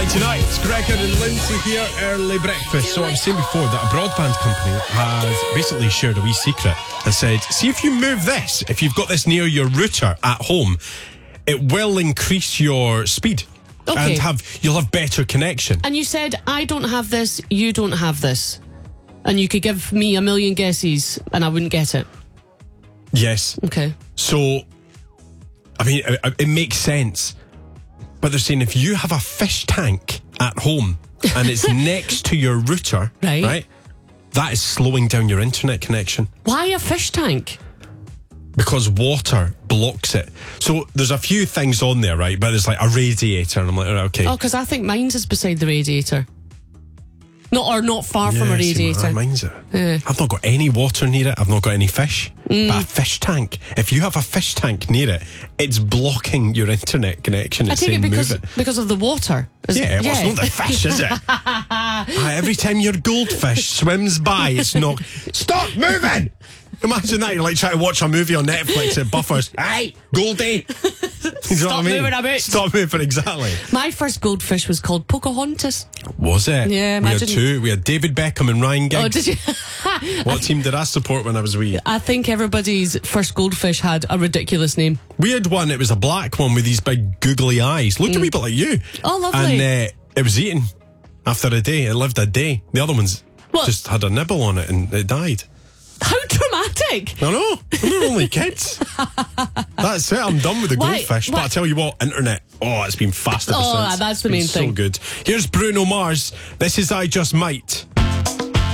Friday night. It's Gregor and Lindsay here, early breakfast. So I was saying before that a broadband company has basically shared a wee secret and said, see if you move this, if you've got this near your router at home, it will increase your speed. Okay. And you'll have better connection. And you said, I don't have this, you don't have this. And you could give me a million guesses and I wouldn't get it. Yes. Okay. So, I mean, it makes sense. But they're saying if you have a fish tank at home and it's next to your router, right, that is slowing down your internet connection. Why a fish tank? Because water blocks it. So there's a few things on there, right? But there's like a radiator, and I'm like, okay. Oh, because I think mine's is beside the radiator. Not far from a radiator. Mine's it. Yeah. I've not got any water near it. I've not got any fish. But a fish tank. If you have a fish tank near it, it's blocking your internet connection. It's I take saying it because of the water. Well, it's not the fish, is it? Every time your goldfish swims by, it's not. Stop moving! Imagine that, you're like trying to watch a movie on Netflix, it buffers. Hey, Goldie! Stop moving a bit. Stop moving, exactly. My first goldfish was called Pocahontas. Was it? Yeah, we had two. We had David Beckham and Ryan Giggs. Oh, did you? What team did I support when I was wee? I think everybody's first goldfish had a ridiculous name. We had one, it was a black one with these big googly eyes. Looked a wee bit like you. Oh, lovely. And it was eaten after a day. It lived a day. The other ones just had a nibble on it and it died. How dramatic! I know. We're only kids. That's it. I'm done with the goldfish. But I tell you what, internet. Oh, it's been fast ever since. That's the main thing. So good. Here's Bruno Mars. This is I Just Might.